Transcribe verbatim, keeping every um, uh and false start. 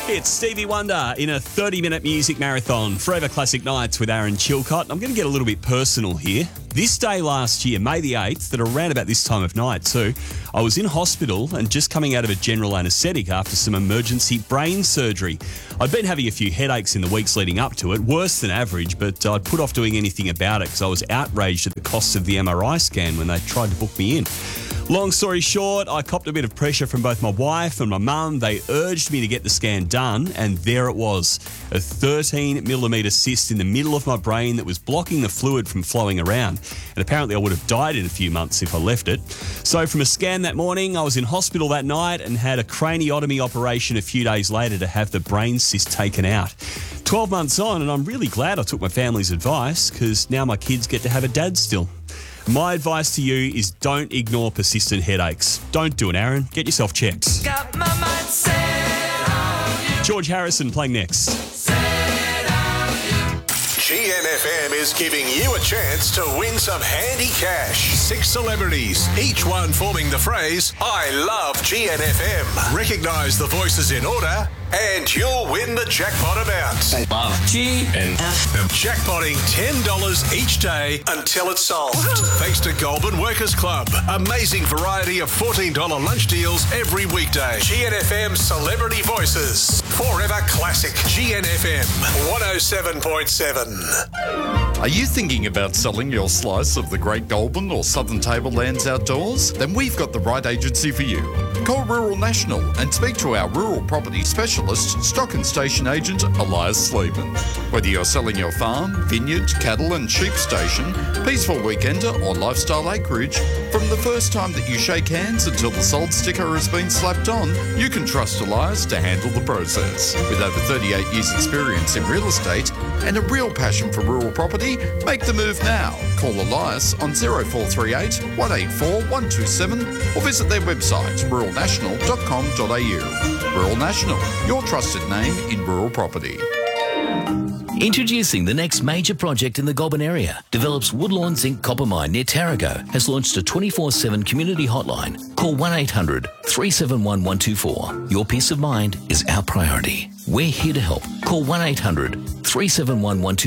It's Stevie Wonder in a thirty-minute music marathon, Forever Classic Nights with Aaron Chilcott. I'm going to get a little bit personal here. This day last year, May the eighth, at around about this time of night too, I was in hospital and just coming out of a general anaesthetic after some emergency brain surgery. I'd been having a few headaches in the weeks leading up to it, worse than average, but I'd put off doing anything about it because I was outraged at the cost of the M R I scan when they tried to book me in. Long story short, I copped a bit of pressure from both my wife and my mum. They urged me to get the scan done, and there it was, a thirteen millimetre cyst in the middle of my brain that was blocking the fluid from flowing around. And apparently I would have died in a few months if I left it. So from a scan that morning, I was in hospital that night and had a craniotomy operation a few days later to have the brain cyst taken out. twelve months on, and I'm really glad I took my family's advice because now my kids get to have a dad still. My advice to you is don't ignore persistent headaches. Don't do it, Aaron. Get yourself checked. Got my mind set on you. George Harrison playing next. Set on you. G M F M is giving you a chance to win some handy cash. Six celebrities, each one forming the phrase, I love G N F M. Recognise the voices in order and you'll win the jackpot amount. I love G N F M. Jackpotting ten dollars each day until it's solved. Thanks to Goulburn Workers Club. Amazing variety of fourteen dollars lunch deals every weekday. G N F M Celebrity Voices. Forever Classic. G N F M one oh seven point seven. Are you thinking about selling your slice of the Great Goulburn or Southern Tablelands outdoors? Then we've got the right agency for you. Call Rural National and speak to our rural property specialist, stock and station agent Elias Sleeman. Whether you're selling your farm, vineyard, cattle and sheep station, peaceful weekender or lifestyle acreage, from the first time that you shake hands until the sold sticker has been slapped on, you can trust Elias to handle the process. With over thirty-eight years experience in real estate and a real passion for rural property, make the move now. Call Elias on oh four three eight, one eight four, one two seven or visit their website rural national dot com dot a u. Rural National, your trusted name in rural property. Introducing the next major project in the Goulburn area. Develops Woodlawn Zinc Copper Mine near Tarago has launched a twenty-four seven community hotline. Call one eight hundred, three seven one, one two four. Your peace of mind is our priority. We're here to help. Call one eight hundred, three seven one, one two four.